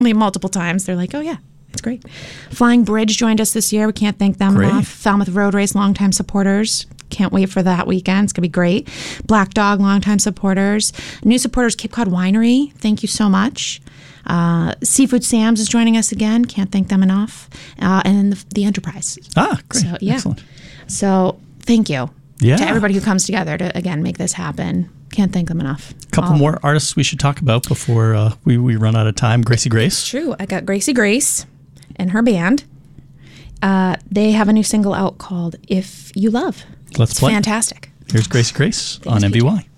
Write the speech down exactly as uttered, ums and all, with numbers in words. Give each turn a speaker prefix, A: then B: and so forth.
A: multiple times. They're like, oh, yeah, it's great. Flying Bridge joined us this year. We can't thank them
B: Great.
A: enough. Falmouth Road Race, longtime supporters. Can't wait for that weekend. It's going to be great. Black Dog, longtime supporters. New supporters, Cape Cod Winery. Thank you so much. Uh, Seafood Sam's is joining us again. Can't thank them enough. Uh, and then the, the Enterprise.
B: Ah, great.
A: So, yeah.
B: Excellent.
A: So thank you
B: Yeah.
A: to everybody who comes together to, again, make this happen. Can't thank them enough.
B: A couple
A: All-
B: more artists we should talk about before uh, we, we run out of time. Gracie Grace.
A: True. I got Gracie Grace and her band. Uh, they have a new single out called If You Love.
B: Let's
A: It's
B: play.
A: fantastic.
B: Here's Gracie Grace
A: Thanks,
B: on M V Y.